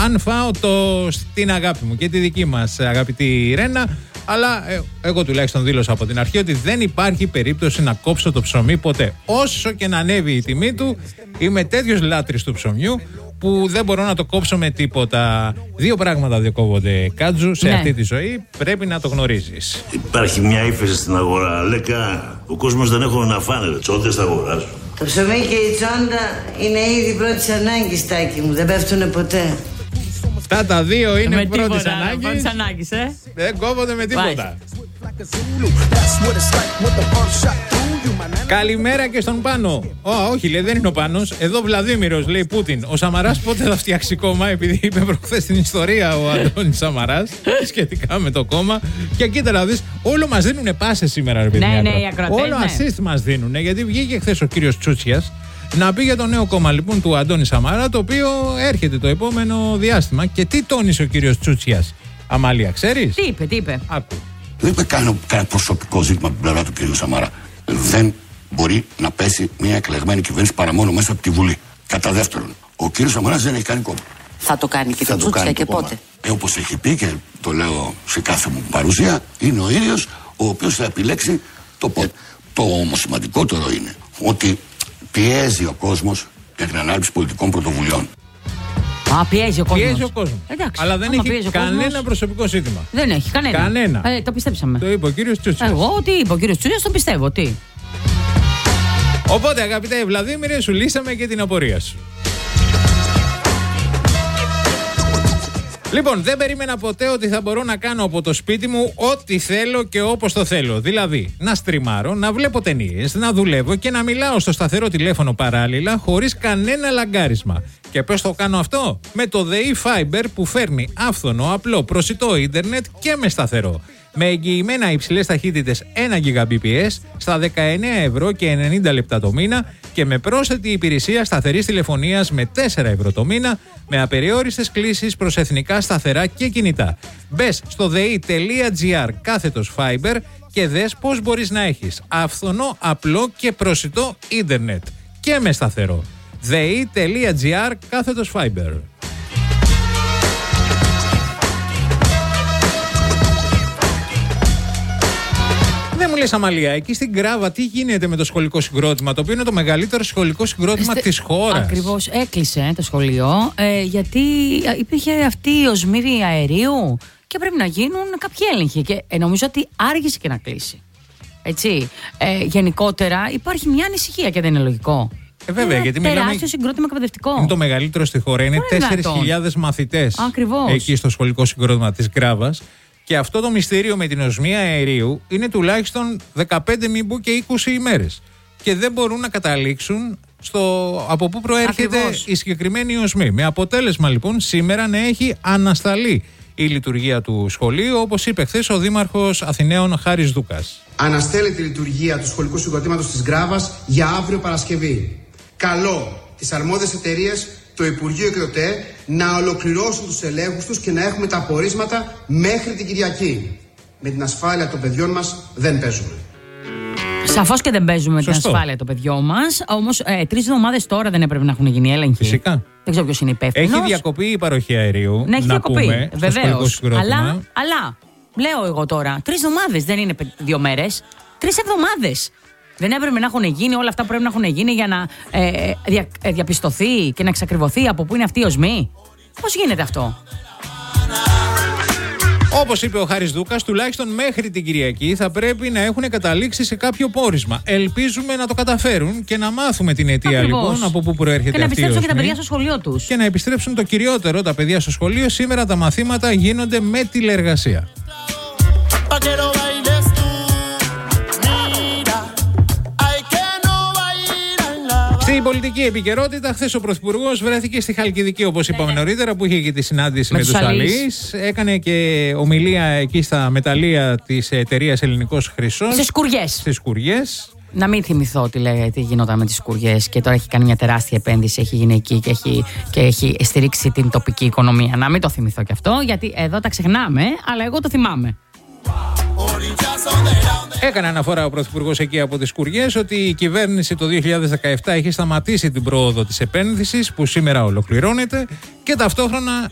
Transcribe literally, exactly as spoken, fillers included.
αν φάω το, την αγάπη μου και τη δική μας αγαπητή Ρένα. Αλλά ε, εγώ τουλάχιστον δήλωσα από την αρχή ότι δεν υπάρχει περίπτωση να κόψω το ψωμί ποτέ. Όσο και να ανέβει η τιμή του, είμαι τέτοιος λάτρης του ψωμιού που δεν μπορώ να το κόψω με τίποτα. Δύο πράγματα διακόβονται, Κάτζου, σε ναι. αυτή τη ζωή. Πρέπει να το γνωρίζεις. Υπάρχει μια ύφεση στην αγορά. Λέκα, ο κόσμος δεν έχουν να φάνε. Τσόντες θα αγοράσουν. Το ψωμί και η τσόντα είναι ήδη πρώτης ανάγκης, Τάκη μου. Δεν πέφτουνε ποτέ. Αυτά τα δύο είναι πρώτης ανάγκης. Πρώτης ανάγκης, ε. Δεν κόβονται με τίποτα. Καλημέρα και στον Πάνο. Ω, όχι, λέει, δεν είναι ο Πάνος. Εδώ Βλαδίμηρος, λέει Πούτιν. Ο Σαμαράς πότε θα φτιάξει κόμμα, επειδή είπε προχθές την ιστορία ο Αντώνης Σαμαράς σχετικά με το κόμμα. Και κοίτα να δεις, όλο μας δίνουνε πάσες σήμερα, ρε παιδιά. Ναι, ναι, οι ακροατές, όλο ναι. assist μας δίνουνε, γιατί βγήκε χθες ο κύριος Τσούτσιας να πει για το νέο κόμμα λοιπόν του Αντώνη Σαμαρά, το οποίο έρχεται το επόμενο διάστημα. Και τι τόνισε ο κύριος Τσούτσιας, Αμάλια, ξέρεις? Τι είπε, τι είπε? Άκου. Δεν είπε κανένα προσωπικό ζήτημα από την πλευρά του κύριου Σαμαρά. Δεν μπορεί να πέσει μια εκλεγμένη κυβέρνηση παρά μόνο μέσα από τη Βουλή. Κατά δεύτερον, ο κύριος Σαμαράς δεν έχει κάνει κόμμα. Θα το κάνει και το Τσούτσια και πότε? Ε, όπως έχει πει και το λέω σε κάθε μου παρουσία, είναι ο ίδιος ο οποίος θα επιλέξει το πότε. Το όμως σημαντικότερο είναι ότι πιέζει ο κόσμος για την ανάληψη πολιτικών πρωτοβουλειών. Α, πιέζει ο κόσμος. Πιέζει ο κόσμος. Εντάξει, αλλά δεν έχει κανένα κόσμος, προσωπικό ζήτημα. Δεν έχει κανένα. Κανένα. Ε, το πιστέψαμε. Το είπε ο κύριος Τσούτσιας. Εγώ τι είπε ο κύριος Τσούτσιας, το πιστεύω. Τι. Οπότε, αγαπητέ Βλαδίμηρε, σου λύσαμε και την απορία σου. Λοιπόν, δεν περίμενα ποτέ ότι θα μπορώ να κάνω από το σπίτι μου ό,τι θέλω και όπως το θέλω. Δηλαδή, να στριμάρω, να βλέπω ταινίες, να δουλεύω και να μιλάω στο σταθερό τηλέφωνο παράλληλα χωρίς κανένα λαγκάρισμα. Και πώς το κάνω αυτό? Με το ΔΕΗ Fiber που φέρνει άφθονο, απλό, προσιτό ίντερνετ και με σταθερό. Με εγγυημένα υψηλές ταχύτητες ένα γιγαμπιτ στα δεκαεννέα ευρώ και ενενήντα λεπτά το μήνα και με πρόσθετη υπηρεσία σταθερής τηλεφωνίας με τέσσερα ευρώ το μήνα με απεριόριστες κλήσεις προς εθνικά σταθερά και κινητά. Μπες στο δε.gr κάθετος Fiber και δες πώς μπορείς να έχεις αυθονό, απλό και προσιτό ίντερνετ και με σταθερό. δε.gr κάθετος Fiber. Δεν μου λες, Αμαλία, εκεί στην Γκράβα τι γίνεται με το σχολικό συγκρότημα, το οποίο είναι το μεγαλύτερο σχολικό συγκρότημα της χώρας? Ακριβώς, έκλεισε το σχολείο ε, γιατί υπήρχε αυτή η οσμή αερίου και πρέπει να γίνουν κάποιοι έλεγχοι και ε, νομίζω ότι άργησε και να κλείσει. Έτσι, ε, γενικότερα υπάρχει μια ανησυχία και δεν είναι λογικό. Ε, βέβαια, γιατί μιλάμε. Τεράστιο συγκρότημα εκπαιδευτικό. Είναι το μεγαλύτερο στη χώρα, είναι τέσσερις χιλιάδες μαθητές. Ακριβώς. Εκεί στο σχολικό συγκρότημα της Γκράβας. Και αυτό το μυστήριο με την οσμία αερίου είναι τουλάχιστον δεκαπέντε μην πω και είκοσι ημέρες. Και δεν μπορούν να καταλήξουν στο από πού προέρχεται Ακριβώς. η συγκεκριμένη οσμή. Με αποτέλεσμα λοιπόν σήμερα να έχει ανασταλεί η λειτουργία του σχολείου, όπως είπε χθες ο Δήμαρχος Αθηναίων Χάρης Δούκας. Αναστέλλεται η λειτουργία του σχολικού συγκροτήματος της Γκράβας για αύριο Παρασκευή. Καλώ τις αρμόδιες εταιρείες, το Υπουργείο και το ΤΕ να ολοκληρώσουν τους ελέγχους τους και να έχουμε τα απορίσματα μέχρι την Κυριακή. Με την ασφάλεια των παιδιών μας δεν παίζουμε. Σαφώς και δεν παίζουμε Σωστό. την ασφάλεια των παιδιών μας. Όμως ε, τρεις εβδομάδες τώρα δεν έπρεπε να έχουν γίνει έλεγχοι. Φυσικά. Δεν ξέρω ποιος είναι υπεύθυνος. Έχει διακοπεί η παροχή αερίου. Ναι, έχει να διακοπεί. πούμε, Βεβαίως. Αλλά, αλλά, λέω εγώ τώρα, τρεις εβδομάδες δεν είναι δύο μέρες. Τρεις εβδομάδες. Δεν έπρεπε να έχουν γίνει όλα αυτά που πρέπει να έχουν γίνει για να ε, δια, ε, διαπιστωθεί και να εξακριβωθεί από πού είναι αυτή η οσμή? Πώς γίνεται αυτό? Όπως είπε ο Χάρης Δούκας, τουλάχιστον μέχρι την Κυριακή θα πρέπει να έχουν καταλήξει σε κάποιο πόρισμα. Ελπίζουμε να το καταφέρουν και να μάθουμε την αιτία Ακριβώς. λοιπόν από πού προέρχεται αυτή η οσμή. Και να επιστρέψουν και τα παιδιά στο σχολείο τους. Και να επιστρέψουν το κυριότερο, τα παιδιά στο σχολείο. Σήμερα τα μαθήματα γίνονται με τηλεεργασία. Στην πολιτική επικαιρότητα, χθες ο Πρωθυπουργός βρέθηκε στη Χαλκιδική, όπως είπαμε νωρίτερα, που είχε και τη συνάντηση με, με τους αλείς. Έκανε και ομιλία εκεί στα μεταλλεία της εταιρείας Ελληνικός Χρυσός. Στις Σκουριές. Στις Σκουριές. Να μην θυμηθώ τι, λέει, τι γινόταν με τις Σκουριές και τώρα έχει κάνει μια τεράστια επένδυση, έχει γίνει εκεί και έχει, και έχει στηρίξει την τοπική οικονομία. Να μην το θυμηθώ κι αυτό, γιατί εδώ τα ξεχνάμε, αλλά εγώ το θυμάμαι. Έκανε αναφορά ο Πρωθυπουργός εκεί από τις Σκουριές ότι η κυβέρνηση το δύο χιλιάδες δεκαεπτά έχει σταματήσει την πρόοδο της επένδυσης που σήμερα ολοκληρώνεται και ταυτόχρονα